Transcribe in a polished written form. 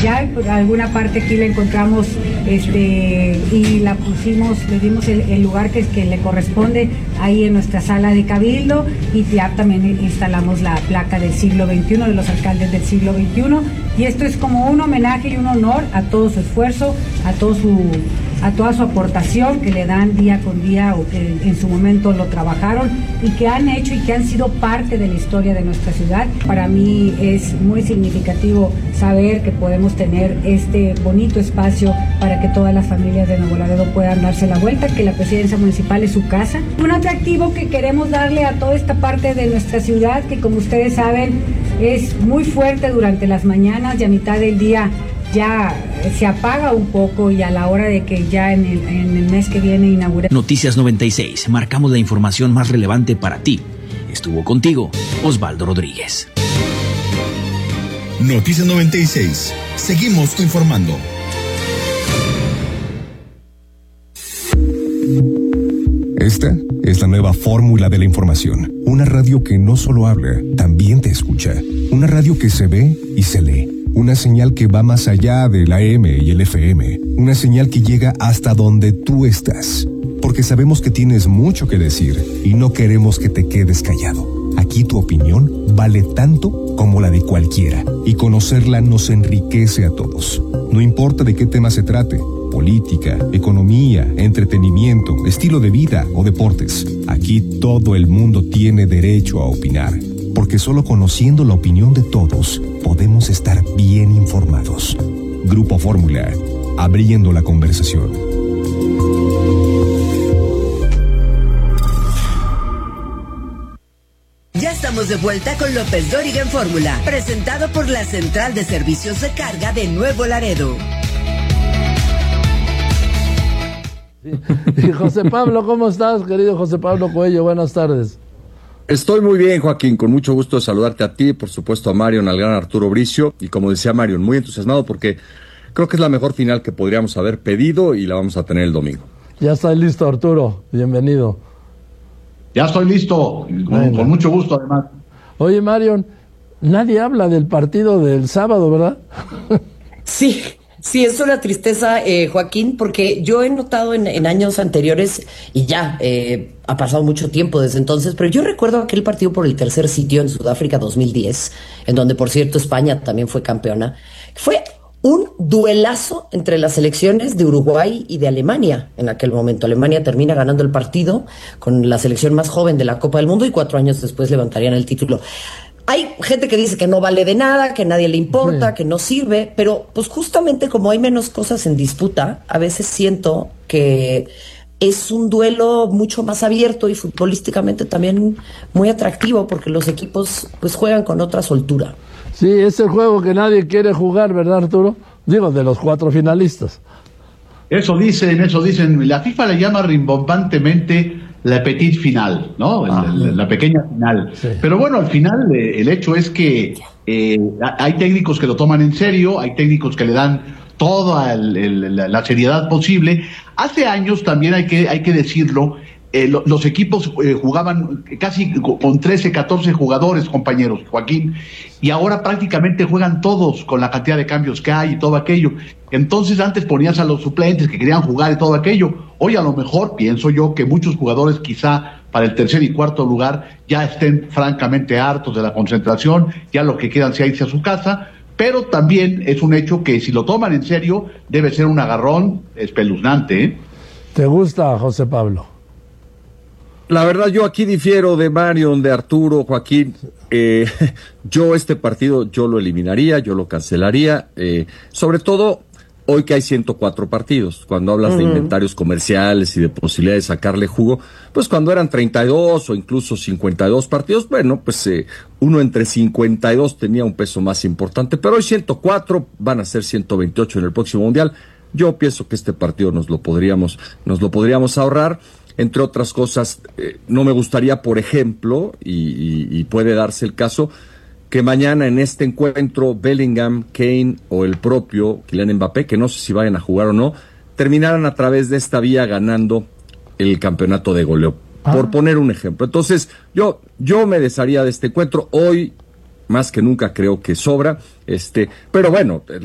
Ya por alguna parte aquí la encontramos y la pusimos, le dimos el lugar que le corresponde ahí en nuestra sala de cabildo, y ya también instalamos la placa del siglo XXI, de los alcaldes del siglo XXI, y esto es como un homenaje y un honor a todo su esfuerzo, a toda su aportación que le dan día con día, o que en su momento lo trabajaron y que han hecho y que han sido parte de la historia de nuestra ciudad. Para mí es muy significativo saber que podemos tener este bonito espacio para que todas las familias de Nuevo Laredo puedan darse la vuelta, que la presidencia municipal es su casa. Un atractivo que queremos darle a toda esta parte de nuestra ciudad, que como ustedes saben es muy fuerte durante las mañanas, y a mitad del día ya se apaga un poco, y a la hora de que ya en el mes que viene inaugure. Noticias 96, marcamos la información más relevante para ti. Estuvo contigo Osvaldo Rodríguez. Noticias 96, seguimos informando. Esta es la nueva fórmula de la información. Una radio que no solo habla, también te escucha. Una radio que se ve y se lee. Una señal que va más allá del AM y el FM. Una señal que llega hasta donde tú estás. Porque sabemos que tienes mucho que decir y no queremos que te quedes callado. Aquí tu opinión vale tanto como la de cualquiera, y conocerla nos enriquece a todos. No importa de qué tema se trate: política, economía, entretenimiento, estilo de vida o deportes. Aquí todo el mundo tiene derecho a opinar, porque solo conociendo la opinión de todos podemos estar bien informados. Grupo Fórmula, abriendo la conversación. Ya estamos de vuelta con López Dóriga en Fórmula, presentado por la Central de Servicios de Carga de Nuevo Laredo. Y José Pablo, ¿cómo estás, querido José Pablo Coello? Buenas tardes. Estoy muy bien, Joaquín, con mucho gusto de saludarte a ti, por supuesto a Marion, al gran Arturo Bricio, y como decía Marion, muy entusiasmado porque creo que es la mejor final que podríamos haber pedido y la vamos a tener el domingo. Ya está listo, Arturo, bienvenido. Ya estoy listo, con mucho gusto además. Oye, Marion, nadie habla del partido del sábado, ¿verdad? Sí, es una tristeza, Joaquín, porque yo he notado en años anteriores, y ya ha pasado mucho tiempo desde entonces, pero yo recuerdo aquel partido por el tercer sitio en Sudáfrica 2010, en donde, por cierto, España también fue campeona. Fue un duelazo entre las selecciones de Uruguay y de Alemania. En aquel momento Alemania termina ganando el partido con la selección más joven de la Copa del Mundo, y 4 años después levantarían el título. Hay gente que dice que no vale de nada, que nadie le importa, que no sirve, pero pues justamente como hay menos cosas en disputa, a veces siento que es un duelo mucho más abierto y futbolísticamente también muy atractivo, porque los equipos pues juegan con otra soltura. Sí, es el juego que nadie quiere jugar, ¿verdad, Arturo? Digo, de los 4 finalistas. Eso dicen. La FIFA le llama rimbombantemente la petite final, ¿no? La pequeña final. Sí. Pero bueno, al final el hecho es que hay técnicos que lo toman en serio, hay técnicos que le dan toda la seriedad posible. Hace años también hay que decirlo, los equipos jugaban casi con 13, 14 jugadores, compañeros, Joaquín, y ahora prácticamente juegan todos con la cantidad de cambios que hay y todo aquello. Entonces antes ponías a los suplentes que querían jugar y todo aquello. Hoy a lo mejor pienso yo que muchos jugadores quizá para el tercer y cuarto lugar ya estén francamente hartos de la concentración, ya lo que quieran sea irse a su casa, pero también es un hecho que si lo toman en serio debe ser un agarrón espeluznante, ¿eh? ¿Te gusta, José Pablo? La verdad, yo aquí difiero de Marion, de Arturo, Joaquín. Yo este partido yo lo eliminaría, yo lo cancelaría, sobre todo hoy que hay 104 partidos. Cuando hablas de inventarios comerciales y de posibilidad de sacarle jugo, pues cuando eran 32 o incluso 52 partidos, bueno, pues uno entre 52 tenía un peso más importante, pero hoy 104, van a ser 128 en el próximo Mundial. Yo pienso que este partido nos lo podríamos ahorrar. Entre otras cosas, no me gustaría, por ejemplo, y puede darse el caso, que mañana en este encuentro Bellingham, Kane o el propio Kylian Mbappé, que no sé si vayan a jugar o no, terminaran a través de esta vía ganando el campeonato de goleo, por poner un ejemplo. Entonces, yo me desharía de este encuentro. Hoy, más que nunca, creo que sobra, pero bueno,